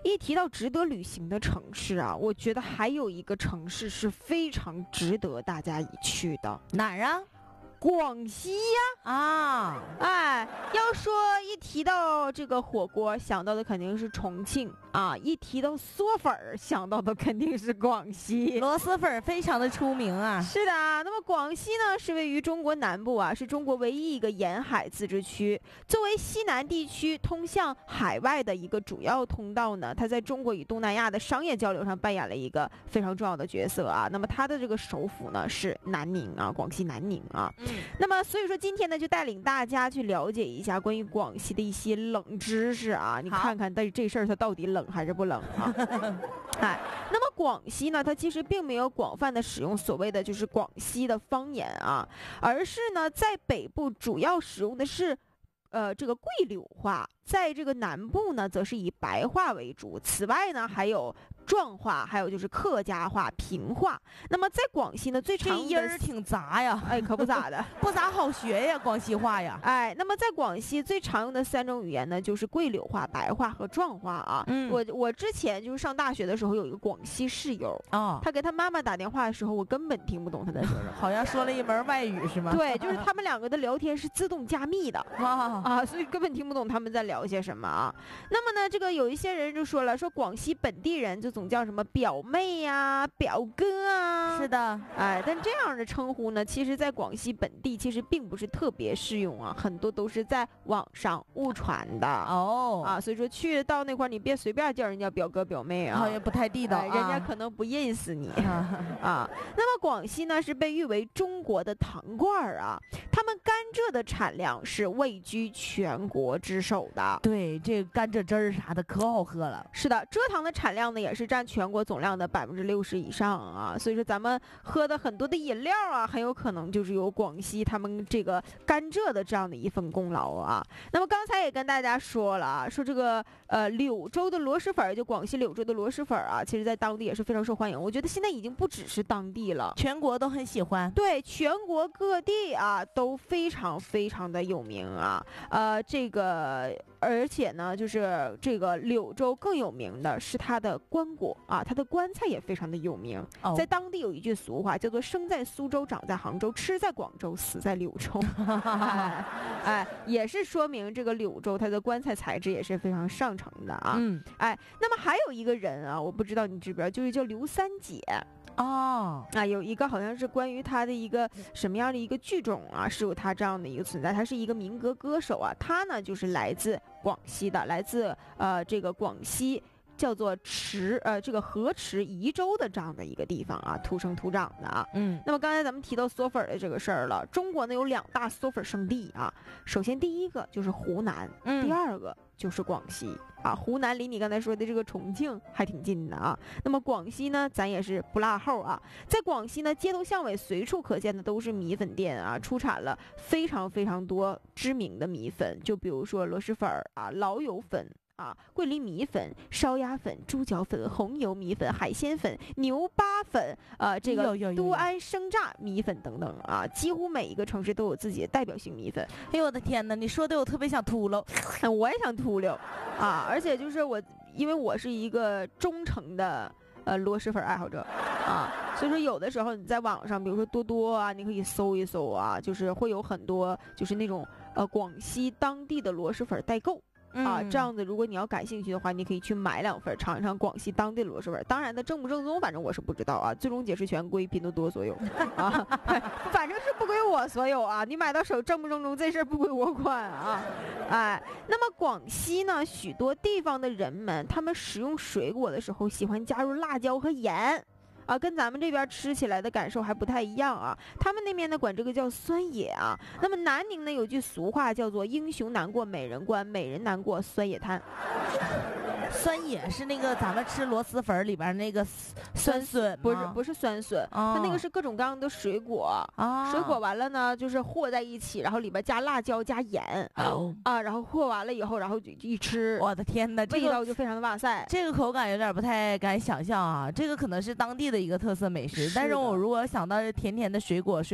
一提到值得旅行的城市啊，我觉得还有一个城市是非常值得大家一去的。 哪儿啊？ 广西呀！ 啊， 哎，要说一提到这个火锅，想到的肯定是重庆啊；一提到嗦粉儿，想到的肯定是广西。 螺蛳粉非常的出名啊。 是的啊，那么广西呢是位于中国南部啊，是中国唯一一个沿海自治区。作为西南地区通向海外的一个主要通道呢，它在中国与东南亚的商业交流上扮演了一个非常重要的角色啊。那么它的这个首府呢是南宁啊，广西南宁啊。那么所以说今天呢就带领大家去了解一下关于广西的一些冷知识啊，你看看这事儿它到底冷还是不冷啊？哎，那么广西呢，它其实并没有广泛的使用所谓的就是广西的方言啊，而是呢在北部主要使用的是这个桂柳话，在这个南部呢则是以白话为主。此外呢还有壮话，还有就是客家话、平话。那么在广西呢，最常这音儿挺杂呀， 哎，可不咋的， 不咋好学呀，广西话呀。 哎，那么在广西最常用的3种语言呢，就是桂柳话、白话和壮话啊。我之前就是上大学的时候有一个广西室友啊， 他给他妈妈打电话的时候，我根本听不懂他在说什么， 好像说了一门外语是吗？ 对，就是他们2个的聊天是自动加密的啊，所以根本听不懂他们在聊些什么啊。那么呢，这个有一些人就说了，说广西本地人就总叫什么表妹呀、表哥啊。 是的， 哎，但这样的称呼呢，其实在广西本地其实并不是特别适用啊，很多都是在网上误传的哦啊，所以说去到那块儿你别随便叫人家表哥表妹啊， 好像不太地道， 人家可能不认识你啊。那么广西呢是被誉为中国的糖罐儿啊，他们甘蔗的产量是位居全国之首的。 对，这个甘蔗汁儿啥的可好喝了。 是的，蔗糖的产量呢也是占全国总量的60%以上啊，所以说咱们喝的很多的饮料啊，很有可能就是有广西他们这个甘蔗的这样的一份功劳啊。那么刚才也跟大家说了啊，说这个柳州的螺蛳粉，就广西柳州的螺蛳粉啊，其实在当地也是非常受欢迎。我觉得现在已经不只是当地了， 全国都很喜欢。 对，全国各地啊都非常非常的有名啊。这个而且呢，就是这个柳州更有名的是它的棺椁啊，它的棺材也非常的有名。在当地有一句俗话叫做"生在苏州，长在杭州，吃在广州，死在柳州"哎，也是说明这个柳州它的棺材材质也是非常上乘的啊。哎，那么还有一个人啊，我不知道你知不知道，就是叫刘三姐。有一个好像是关于他的一个什么样的一个剧种啊，是有他这样的一个存在。他是一个民歌歌手啊，他呢就是来自广西的，来自这个广西叫做这个河池宜州的这样的一个地方啊，土生土长的啊。那么刚才咱们提到嗦粉的这个事儿了，中国呢有2大嗦粉圣地啊，首先第一个就是湖南，第二个就是广西啊。湖南离你刚才说的这个重庆还挺近的啊。那么广西呢，咱也是不落后啊。在广西呢，街头巷尾随处可见的都是米粉店啊，出产了非常非常多知名的米粉，就比如说螺蛳粉啊、老友粉啊、桂林米粉、烧鸭粉、猪脚粉、红油米粉、海鲜粉、牛八粉这个都安生榨米粉等等啊，几乎每一个城市都有自己的代表性米粉。 哎呦我的天哪，你说的我特别想秃噜我也想秃噜啊！而且就是因为我是一个忠诚的螺蛳粉爱好者啊，所以说有的时候你在网上，比如说多多啊，你可以搜一搜啊，就是会有很多就是那种广西当地的螺蛳粉代购。这样子，如果你要感兴趣的话，你可以去买2份尝一尝广西当地的螺蛳粉。当然，它正不正宗，反正我是不知道啊。最终解释权归拼多多所有啊，反正是不归我所有啊。你买到手正不正宗，这事儿不归我管啊。哎，那么广西呢，许多地方的人们，他们食用水果的时候喜欢加入辣椒和盐。跟咱们这边吃起来的感受还不太一样啊。他们那边呢管这个叫酸野啊。那么南宁呢有句俗话叫做英雄难过美人关，美人难过酸野滩。 酸野是那个咱们吃螺蛳粉里边那个酸笋， 不是酸笋，它那个是各种各样的水果水果完了呢就是和在一起，然后里边加辣椒加盐然后和完了以后，然后就一吃， 我的天哪， 味道就非常的哇塞。 这个口感有点不太敢想象啊，这个可能是当地的一个特色美食，但是我如果想到甜甜的水果